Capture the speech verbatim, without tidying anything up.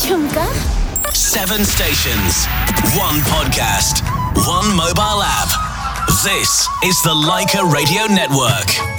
ठुमका. Seven stations, one podcast, one mobile app. This is the Leica Radio Network.